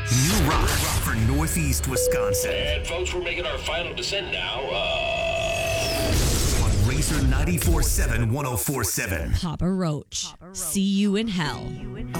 New rock for Northeast Wisconsin. And folks, we're making our final descent now. On Razor 94.7 104.7. Papa Roach. See you in hell.